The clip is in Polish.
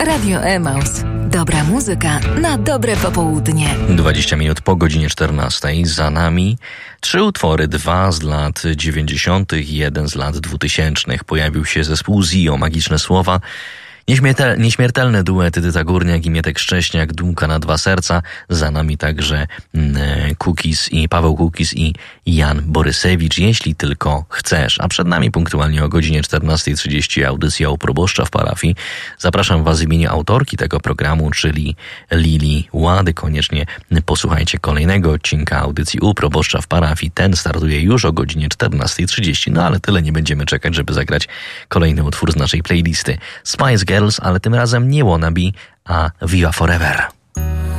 Radio Emaus. Dobra muzyka na dobre popołudnie. 20 minut po godzinie 14. Za nami 3 utwory, 2 z lat 90., 1 z lat 2000. Pojawił się zespół Zio, Magiczne Słowa. Nieśmiertelny duet Edyta Górniak i Mietek Szcześniak, Dumka na 2 serca. Za nami także Paweł Kukis i Jan Borysewicz, Jeśli tylko chcesz. A przed nami punktualnie o godzinie 14:30 audycja u proboszcza w parafii. Zapraszam Was w imieniu autorki tego programu, czyli Lili Łady. Koniecznie posłuchajcie kolejnego odcinka audycji u proboszcza w parafii. Ten startuje już o godzinie 14:30. No ale tyle, nie będziemy czekać, żeby zagrać kolejny utwór z naszej playlisty. Spice Girls, ale tym razem nie Wannabe, a Viva Forever.